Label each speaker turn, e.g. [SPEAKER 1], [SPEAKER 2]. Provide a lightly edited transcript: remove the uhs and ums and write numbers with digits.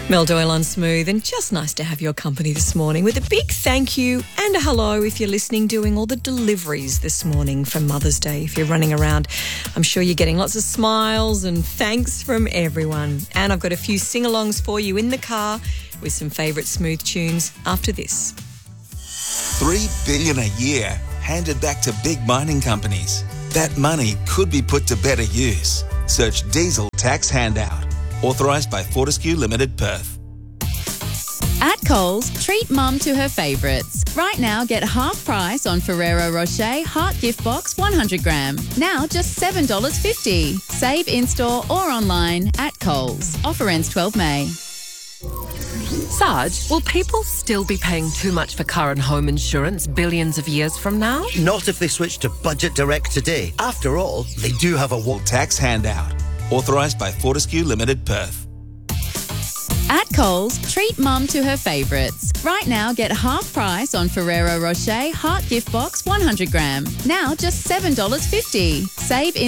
[SPEAKER 1] Mel Doyle on Smooth, and just nice to have your company this morning with a big thank you and a hello if you're listening, doing all the deliveries this morning for Mother's Day. If you're running around, I'm sure you're getting lots of smiles and thanks from everyone. And I've got a few sing-alongs for you in the car with some favourite Smooth tunes after this.
[SPEAKER 2] $3 billion a year handed back to big mining companies. That money could be put to better use. Search Diesel Tax Handout. Authorised by Fortescue Limited, Perth.
[SPEAKER 3] At Coles, treat mum to her favourites. Right now, get half price on Ferrero Rocher Heart Gift Box 100 gram. Now just $7.50. Save in-store or online at Coles. Offer ends 12 May.
[SPEAKER 4] Sarge, will people still be paying too much for car and home insurance billions of years from now?
[SPEAKER 5] Not if they switch to Budget Direct today. After all, they do have a
[SPEAKER 2] tax handout. Authorised by Fortescue Limited, Perth.
[SPEAKER 3] At Coles, treat mum to her favourites. Right now, get half price on Ferrero Rocher Heart Gift Box 100 gram. Now just $7.50. Save